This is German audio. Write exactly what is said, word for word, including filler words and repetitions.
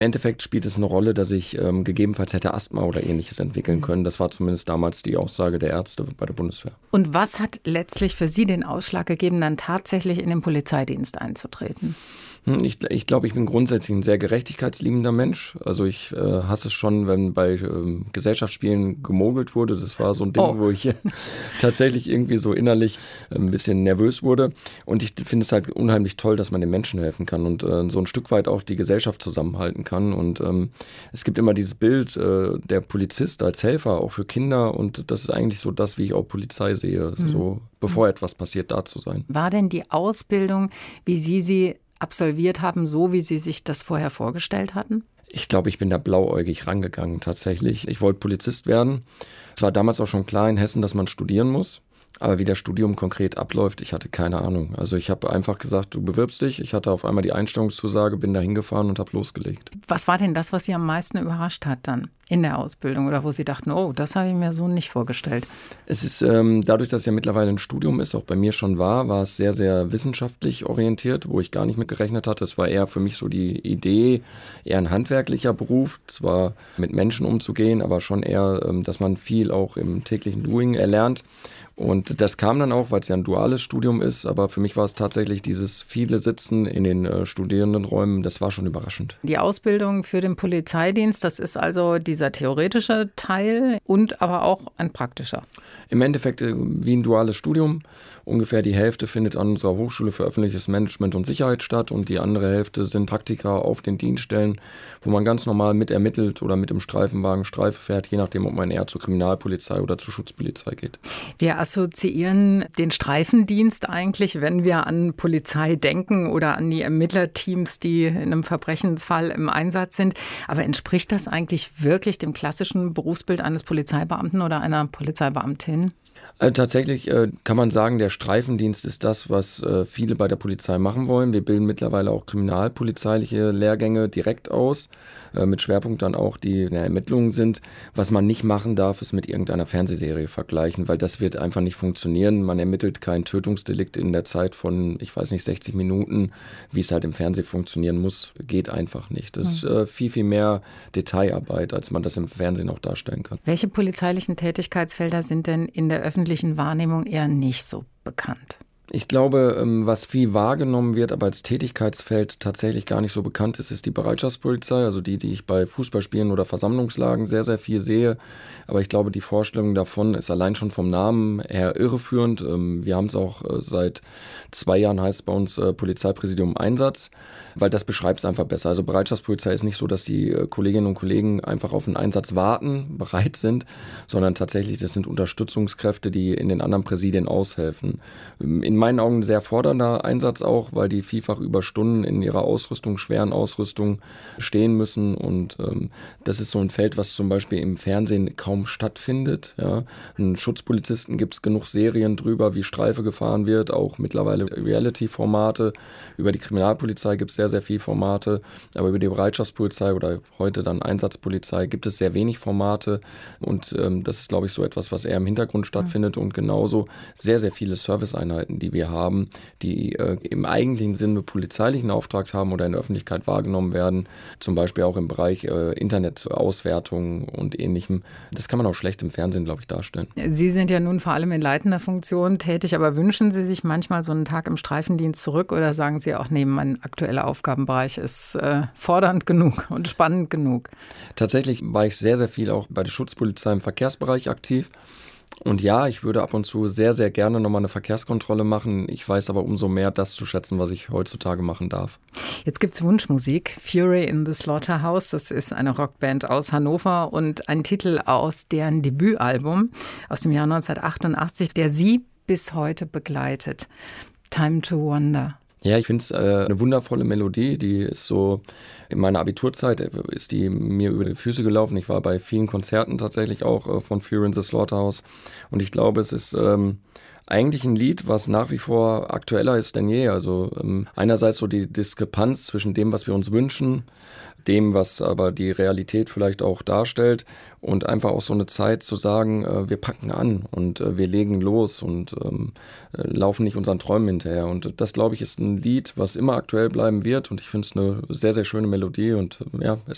Im Endeffekt spielt es eine Rolle, dass ich ähm, gegebenenfalls hätte Asthma oder Ähnliches entwickeln können. Das war zumindest damals die Aussage der Ärzte bei der Bundeswehr. Und was hat letztlich für Sie den Ausschlag gegeben, dann tatsächlich in den Polizeidienst einzutreten? Ich, ich glaube, ich bin grundsätzlich ein sehr gerechtigkeitsliebender Mensch. Also ich äh, hasse es schon, wenn bei ähm, Gesellschaftsspielen gemogelt wurde. Das war so ein Ding, oh. wo ich tatsächlich irgendwie so innerlich ein bisschen nervös wurde. Und ich finde es halt unheimlich toll, dass man den Menschen helfen kann und äh, so ein Stück weit auch die Gesellschaft zusammenhalten kann. Und ähm, es gibt immer dieses Bild, äh, der Polizist als Helfer, auch für Kinder. Und das ist eigentlich so das, wie ich auch Polizei sehe, mhm. so bevor etwas passiert, da zu sein. War denn die Ausbildung, wie Sie sie absolviert haben, so wie Sie sich das vorher vorgestellt hatten? Ich glaube, ich bin da blauäugig rangegangen tatsächlich. Ich wollte Polizist werden. Es war damals auch schon klar in Hessen, dass man studieren muss. Aber wie das Studium konkret abläuft, ich hatte keine Ahnung. Also ich habe einfach gesagt, du bewirbst dich. Ich hatte auf einmal die Einstellungszusage, bin da hingefahren und habe losgelegt. Was war denn das, was Sie am meisten überrascht hat dann in der Ausbildung oder wo Sie dachten, oh, das habe ich mir so nicht vorgestellt? Es ist ähm, dadurch, dass es ja mittlerweile ein Studium ist, auch bei mir schon war, war es sehr, sehr wissenschaftlich orientiert, wo ich gar nicht mit gerechnet hatte. Es war eher für mich so die Idee, eher ein handwerklicher Beruf, zwar mit Menschen umzugehen, aber schon eher, ähm, dass man viel auch im täglichen Doing erlernt. Und das kam dann auch, weil es ja ein duales Studium ist, aber für mich war es tatsächlich dieses viele Sitzen in den äh, Studierendenräumen, das war schon überraschend. Die Ausbildung für den Polizeidienst, das ist also dieser theoretische Teil und aber auch ein praktischer. Im Endeffekt äh, wie ein duales Studium. Ungefähr die Hälfte findet an unserer Hochschule für öffentliches Management und Sicherheit statt und die andere Hälfte sind Praktika auf den Dienststellen, wo man ganz normal mit ermittelt oder mit dem Streifenwagen Streife fährt, je nachdem, ob man eher zur Kriminalpolizei oder zur Schutzpolizei geht. Wir assoziieren den Streifendienst eigentlich, wenn wir an Polizei denken oder an die Ermittlerteams, die in einem Verbrechensfall im Einsatz sind. Aber entspricht das eigentlich wirklich dem klassischen Berufsbild eines Polizeibeamten oder einer Polizeibeamtin? Also tatsächlich äh, kann man sagen, der Streifendienst ist das, was äh, viele bei der Polizei machen wollen. Wir bilden mittlerweile auch kriminalpolizeiliche Lehrgänge direkt aus, äh, mit Schwerpunkt dann auch, die in der Ermittlungen sind. Was man nicht machen darf, ist mit irgendeiner Fernsehserie vergleichen, weil das wird einfach nicht funktionieren. Man ermittelt kein Tötungsdelikt in der Zeit von, ich weiß nicht, sechzig Minuten, wie es halt im Fernsehen funktionieren muss, geht einfach nicht. Das ist äh, viel, viel mehr Detailarbeit, als man das im Fernsehen auch darstellen kann. Welche polizeilichen Tätigkeitsfelder sind denn in der öffentlichen Wahrnehmung eher nicht so bekannt? Ich glaube, was viel wahrgenommen wird, aber als Tätigkeitsfeld tatsächlich gar nicht so bekannt ist, ist die Bereitschaftspolizei, also die, die ich bei Fußballspielen oder Versammlungslagen sehr, sehr viel sehe. Aber ich glaube, die Vorstellung davon ist allein schon vom Namen her irreführend. Wir haben es auch seit zwei Jahren, heißt es bei uns Polizeipräsidium Einsatz, weil das beschreibt es einfach besser. Also Bereitschaftspolizei ist nicht so, dass die Kolleginnen und Kollegen einfach auf einen Einsatz warten, bereit sind, sondern tatsächlich, das sind Unterstützungskräfte, die in den anderen Präsidien aushelfen. In meinen Augen ein sehr fordernder Einsatz auch, weil die vielfach über Stunden in ihrer Ausrüstung, schweren Ausrüstung stehen müssen und ähm, das ist so ein Feld, was zum Beispiel im Fernsehen kaum stattfindet. Ja. Einen Schutzpolizisten gibt es genug Serien drüber, wie Streife gefahren wird, auch mittlerweile Reality-Formate. Über die Kriminalpolizei gibt es sehr, sehr viele Formate, aber über die Bereitschaftspolizei oder heute dann Einsatzpolizei gibt es sehr wenig Formate und ähm, das ist, glaube ich, so etwas, was eher im Hintergrund stattfindet und genauso sehr, sehr viele Serviceeinheiten, die wir haben, die äh, im eigentlichen Sinne polizeilichen Auftrag haben oder in der Öffentlichkeit wahrgenommen werden, zum Beispiel auch im Bereich äh, Internetauswertung und Ähnlichem. Das kann man auch schlecht im Fernsehen, glaube ich, darstellen. Sie sind ja nun vor allem in leitender Funktion tätig, aber wünschen Sie sich manchmal so einen Tag im Streifendienst zurück oder sagen Sie auch, nee, mein aktueller Aufgabenbereich ist äh, fordernd genug und spannend genug? Tatsächlich war ich sehr, sehr viel auch bei der Schutzpolizei im Verkehrsbereich aktiv. Und ja, ich würde ab und zu sehr, sehr gerne nochmal eine Verkehrskontrolle machen. Ich weiß aber umso mehr, das zu schätzen, was ich heutzutage machen darf. Jetzt gibt es Wunschmusik. Fury in the Slaughterhouse, das ist eine Rockband aus Hannover und ein Titel aus deren Debütalbum aus dem Jahr neunzehnhundertachtundachtzig, der Sie bis heute begleitet. Time to Wonder. Ja, ich finde es äh, eine wundervolle Melodie, die ist so, in meiner Abiturzeit ist die mir über die Füße gelaufen. Ich war bei vielen Konzerten tatsächlich auch äh, von Fury in the Slaughterhouse und ich glaube, es ist ähm, eigentlich ein Lied, was nach wie vor aktueller ist denn je. Also ähm, einerseits so die Diskrepanz zwischen dem, was wir uns wünschen, dem, was aber die Realität vielleicht auch darstellt und einfach auch so eine Zeit zu sagen, äh, wir packen an und äh, wir legen los und ähm, äh, laufen nicht unseren Träumen hinterher. Und das, glaube ich, ist ein Lied, was immer aktuell bleiben wird und ich finde es eine sehr, sehr schöne Melodie und äh, ja, es